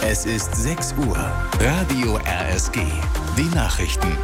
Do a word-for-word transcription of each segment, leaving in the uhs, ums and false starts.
Es ist sechs Uhr. Radio R S G. Die Nachrichten.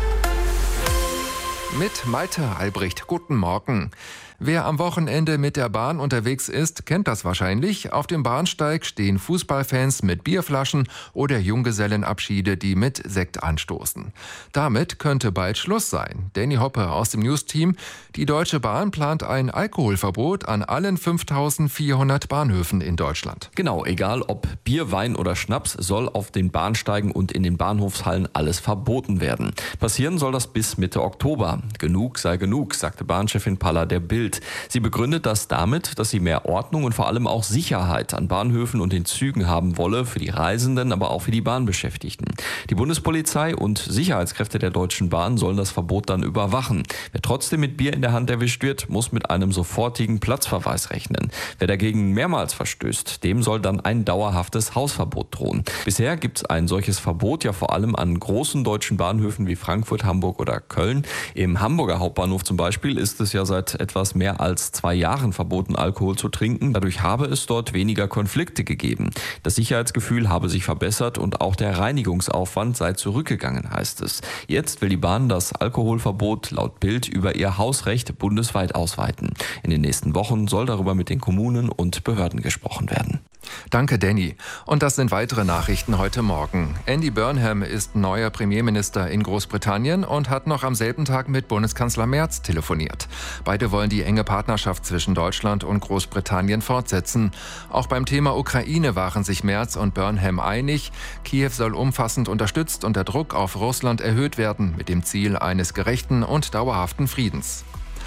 Mit Malte Albrecht. Guten Morgen. Wer am Wochenende mit der Bahn unterwegs ist, kennt das wahrscheinlich. Auf dem Bahnsteig stehen Fußballfans mit Bierflaschen oder Junggesellenabschiede, die mit Sekt anstoßen. Damit könnte bald Schluss sein. Danny Hoppe aus dem News-Team. Die Deutsche Bahn plant ein Alkoholverbot an allen fünftausendvierhundert Bahnhöfen in Deutschland. Genau, egal ob Bier, Wein oder Schnaps, soll auf den Bahnsteigen und in den Bahnhofshallen alles verboten werden. Passieren soll das bis Mitte Oktober. Genug sei genug, sagte Bahnchefin Palla der Bild. Sie begründet das damit, dass sie mehr Ordnung und vor allem auch Sicherheit an Bahnhöfen und den Zügen haben wolle, für die Reisenden, aber auch für die Bahnbeschäftigten. Die Bundespolizei und Sicherheitskräfte der Deutschen Bahn sollen das Verbot dann überwachen. Wer trotzdem mit Bier in der Hand erwischt wird, muss mit einem sofortigen Platzverweis rechnen. Wer dagegen mehrmals verstößt, dem soll dann ein dauerhaftes Hausverbot drohen. Bisher gibt es ein solches Verbot ja vor allem an großen deutschen Bahnhöfen wie Frankfurt, Hamburg oder Köln. Im Hamburger Hauptbahnhof zum Beispiel ist es ja seit etwas mehr als zwei Jahren verboten, Alkohol zu trinken. Dadurch habe es dort weniger Konflikte gegeben. Das Sicherheitsgefühl habe sich verbessert und auch der Reinigungsaufwand sei zurückgegangen, heißt es. Jetzt will die Bahn das Alkoholverbot laut Bild über ihr Hausrecht bundesweit ausweiten. In den nächsten Wochen soll darüber mit den Kommunen und Behörden gesprochen werden. Danke, Danny. Und das sind weitere Nachrichten heute Morgen. Andy Burnham ist neuer Premierminister in Großbritannien und hat noch am selben Tag mit Bundeskanzler Merz telefoniert. Beide wollen die enge Partnerschaft zwischen Deutschland und Großbritannien fortsetzen. Auch beim Thema Ukraine waren sich Merz und Burnham einig. Kiew soll umfassend unterstützt und der Druck auf Russland erhöht werden, mit dem Ziel eines gerechten und dauerhaften Friedens.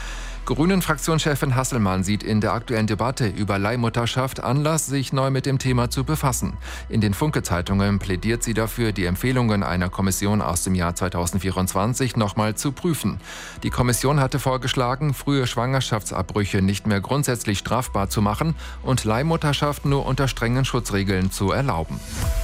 Grünen-Fraktionschefin Hasselmann sieht in der aktuellen Debatte über Leihmutterschaft Anlass, sich neu mit dem Thema zu befassen. In den Funke-Zeitungen plädiert sie dafür, die Empfehlungen einer Kommission aus dem Jahr zweitausendvierundzwanzig nochmal zu prüfen. Die Kommission hatte vorgeschlagen, frühe Schwangerschaftsabbrüche nicht mehr grundsätzlich strafbar zu machen und Leihmutterschaft nur unter strengen Schutzregeln zu erlauben.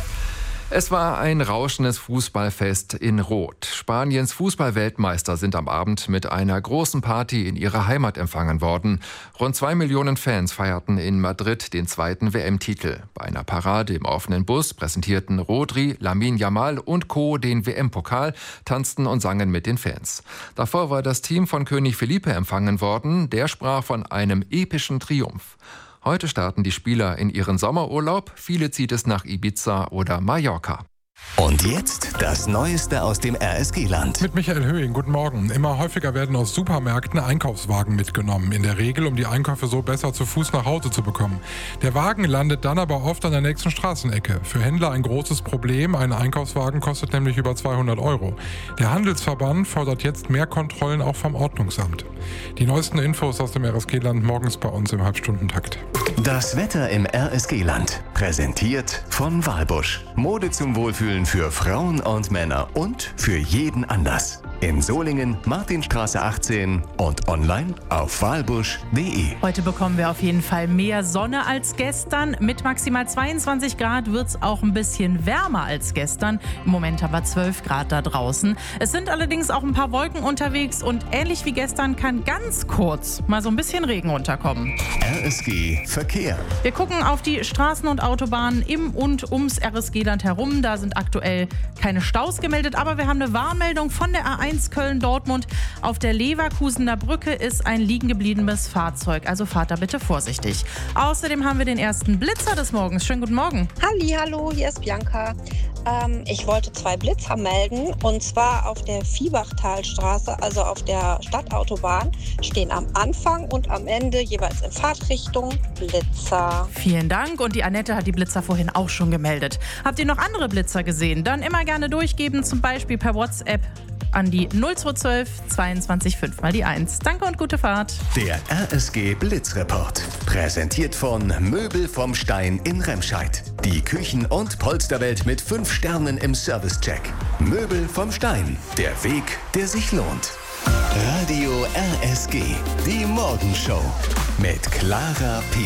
Es war ein rauschendes Fußballfest in Rot. Spaniens Fußballweltmeister sind am Abend mit einer großen Party in ihrer Heimat empfangen worden. Rund zwei Millionen Fans feierten in Madrid den zweiten W M-Titel. Bei einer Parade im offenen Bus präsentierten Rodri, Lamine Yamal und Co. den W M-Pokal, tanzten und sangen mit den Fans. Davor war das Team von König Felipe empfangen worden. Der sprach von einem epischen Triumph. Heute starten die Spieler in ihren Sommerurlaub. Viele zieht es nach Ibiza oder Mallorca. Und jetzt das Neueste aus dem R S G-Land. Mit Michael Höhing, guten Morgen. Immer häufiger werden aus Supermärkten Einkaufswagen mitgenommen. In der Regel, um die Einkäufe so besser zu Fuß nach Hause zu bekommen. Der Wagen landet dann aber oft an der nächsten Straßenecke. Für Händler ein großes Problem. Ein Einkaufswagen kostet nämlich über zweihundert Euro. Der Handelsverband fordert jetzt mehr Kontrollen auch vom Ordnungsamt. Die neuesten Infos aus dem R S G-Land morgens bei uns im Halbstundentakt. Das Wetter im R S G-Land. Präsentiert von Walbusch. Mode zum Wohlfühlen für Frauen und Männer und für jeden Anlass. In Solingen, Martinstraße achtzehn und online auf walbusch punkt de. Heute bekommen wir auf jeden Fall mehr Sonne als gestern. Mit maximal zweiundzwanzig Grad wird es auch ein bisschen wärmer als gestern. Im Moment haben wir zwölf Grad da draußen. Es sind allerdings auch ein paar Wolken unterwegs und ähnlich wie gestern kann ganz kurz mal so ein bisschen Regen runterkommen. R S G Verkehr. Wir gucken auf die Straßen und Autobahnen im und ums R S G-Land herum. Da sind aktuell keine Staus gemeldet, aber wir haben eine Warnmeldung von der A eins Köln-Dortmund. Auf der Leverkusener Brücke ist ein liegen gebliebenes Fahrzeug, also fahrt da bitte vorsichtig. Außerdem haben wir den ersten Blitzer des Morgens. Schönen guten Morgen. Hallihallo, hier ist Bianca. Ähm, ich wollte zwei Blitzer melden und zwar auf der Viehbachtalstraße, also auf der Stadtautobahn, stehen am Anfang und am Ende jeweils in Fahrtrichtung Blitzer. Vielen Dank und die Annette hat die Blitzer vorhin auch schon gemeldet. Habt ihr noch andere Blitzer gesehen? Dann immer gerne durchgeben, zum Beispiel per WhatsApp an die null zwei eins zwei zweiundzwanzig fünf mal die eins. Danke und gute Fahrt. Der R S G Blitzreport. Präsentiert von Möbel vom Stein in Remscheid. Die Küchen- und Polsterwelt mit fünf Sternen im Servicecheck. Möbel vom Stein. Der Weg, der sich lohnt. Radio R S G. Die Morgenshow. Mit Clara Piek.